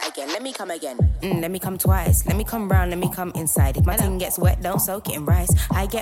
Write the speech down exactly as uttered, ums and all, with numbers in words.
that again. Let me come again. Mm, let me come twice. Let me come round. Let me come inside. If my thing gets wet, don't soak it in rice. I get